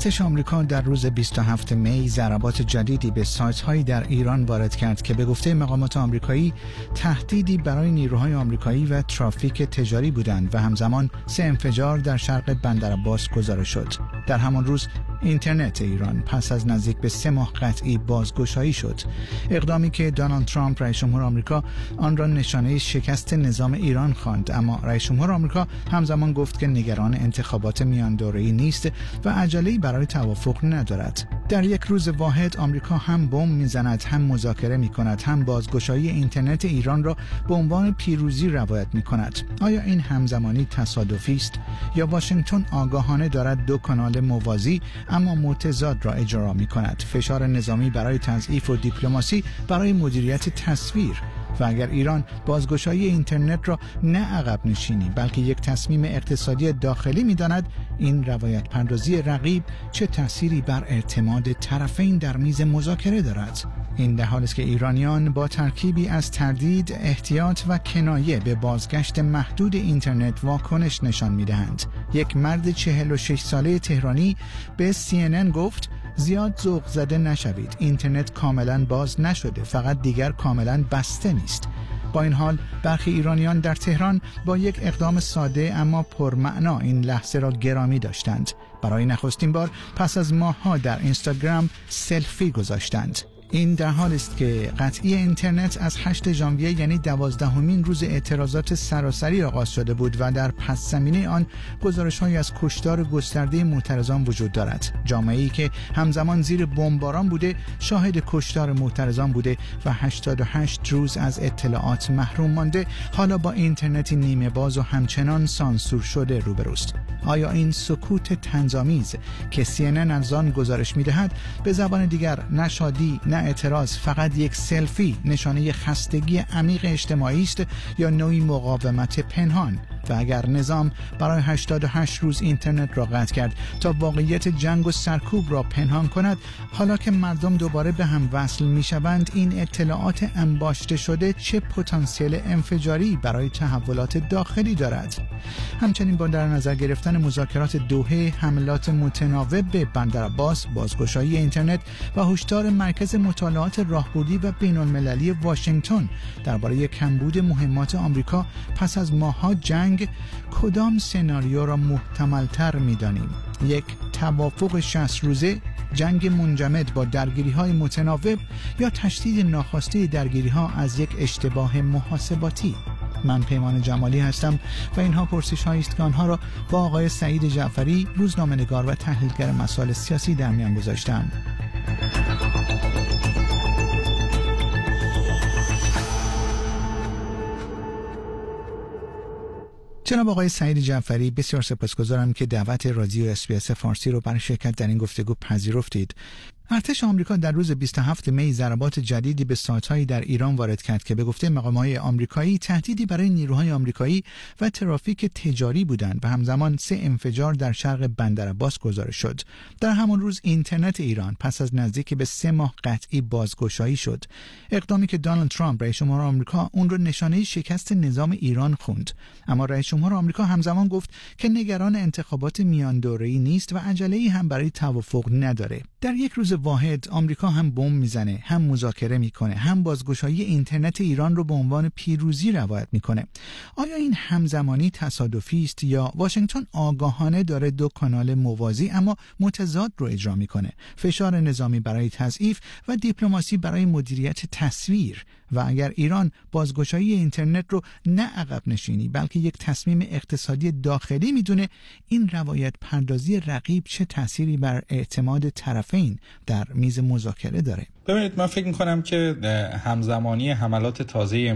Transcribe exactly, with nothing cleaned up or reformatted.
ارتش آمریکا در روز بیست و هفتم می ضربات جدیدی به سایت‌هایی در ایران وارد کرد که به گفته مقامات آمریکایی تهدیدی برای نیروهای آمریکایی و ترافیک تجاری بودند و همزمان سه انفجار در شرق بندرعباس گزارش شد. در همان روز اینترنت ایران پس از نزدیک به سه ماه قطعی بازگشایی شد، اقدامی که دونالد ترامپ رئیس جمهور آمریکا آن را نشانه شکست نظام ایران خواند. اما رئیس جمهور آمریکا همزمان گفت که نگران انتخابات میان دوره‌ای نیست و عجله‌ای برای توافق ندارد. در یک روز واحد آمریکا هم بمب میزند، هم مذاکره میکند، هم بازگشایی اینترنت ایران را به عنوان پیروزی روایت میکند. آیا این همزمانی تصادفی است یا واشنگتن آگاهانه دارد دو کانال موازی اما متضاد را اجرا میکند؟ فشار نظامی برای تضعیف و دیپلماسی برای مدیریت تصویر. و اگر ایران بازگشایی اینترنت را نه عقب نشینی بلکه یک تصمیم اقتصادی داخلی می‌داند، این روایت پردازی رقیب چه تأثیری بر اعتماد طرفین در میز مذاکره دارد؟ این در حالی است که ایرانیان با ترکیبی از تردید، احتیاط و کنایه به بازگشت محدود اینترنت واکنش نشان می‌دهند. یک مرد چهل و شش ساله تهرانی به سی ان ان گفت: زیاد ذوق زده نشوید، اینترنت کاملا باز نشده، فقط دیگر کاملا بسته نیست. با این حال برخی ایرانیان در تهران با یک اقدام ساده اما پرمعنا این لحظه را گرامی داشتند. برای نخستین بار پس از ماه‌ها در اینستاگرام سلفی گذاشتند. این در حالی است که قطعی اینترنت از هشتم ژانویه یعنی دوازدهمین روز اعتراضات سراسری آغاز شده بود و در پس زمینه آن گزارش‌هایی از کشتار گسترده معترضان وجود دارد. جامعه‌ای که همزمان زیر بمباران بوده، شاهد کشتار معترضان بوده و هشتاد و هشت روز از اطلاعات محروم مانده، حالا با اینترنتی نیمه باز و همچنان سانسور شده روبروست. آیا این سکوت طنزآمیز که سی ان ان از آن گزارش می‌دهد به زبان دیگر نه شادی نه اعتراض، فقط یک سلفی، نشانه خستگی عمیق اجتماعی است یا نوعی مقاومت پنهان؟ و اگر نظام برای هشتاد و هشت روز اینترنت را قطع کرد تا واقعیت جنگ و سرکوب را پنهان کند، حالا که مردم دوباره به هم وصل میشوند، این اطلاعات انباشته شده چه پتانسیل انفجاری برای تحولات داخلی دارد؟ همچنین با در نظر گرفتن مذاکرات دوحه، حملات متناوب به بندرعباس، بازگشایی اینترنت و هشدار مرکز مطالعات راهبردی و بین‌المللی واشنگتن درباره کمبود مهمات آمریکا پس از ماه‌ها جنگ، کدام سناریو را محتمل‌تر می‌دانیم؟ یک توافق شصت روزه، جنگ منجمد با درگیری‌های متناوب یا تشدید ناخواسته درگیری‌ها از یک اشتباه محاسباتی؟ من پیمان جمالی هستم و اینها پرسش‌هایی است که آنها را با آقای سعید جعفری، روزنامه‌نگار و تحلیلگر مسائل سیاسی در میان گذاشتم. جناب آقای سعید جعفری، بسیار سپاسگزارم که دعوت رادیو اس بی اس فارسی رو برای شرکت در این گفتگو پذیرفتید. ارتش آمریکا در روز بیست و هفتم می ضربات جدیدی به سایت‌هایی در ایران وارد کرد که به گفته مقامات آمریکایی تهدیدی برای نیروهای آمریکایی و ترافیک تجاری بودند و همزمان سه انفجار در شرق بندرعباس گزارش شد. در همان روز اینترنت ایران پس از نزدیک به سه ماه قطعی بازگشایی شد، اقدامی که دونالد ترامپ رئیس جمهور آمریکا اون رو نشانه شکست نظام ایران خوند. اما رئیس جمهور آمریکا همزمان گفت که نگران انتخابات میان دوره‌ای نیست و عجله‌ای هم برای توافق نداره. در یک روز واحد آمریکا هم بمب میزنه، هم مذاکره میکنه، هم بازگشایی اینترنت ایران رو به عنوان پیروزی روایت میکنه. آیا این همزمانی تصادفی است یا واشنگتن آگاهانه داره دو کانال موازی اما متضاد رو اجرا میکنه؟ فشار نظامی برای تضعیف و دیپلماسی برای مدیریت تصویر. و اگر ایران بازگشایی اینترنت رو نه عقب نشینی بلکه یک تصمیم اقتصادی داخلی میدونه، این روایت پردازی رقیب چه تأثیری بر اعتماد طرفین در میز مذاکره داره؟ ببینید، من فکر میکنم که همزمانی حملات تازه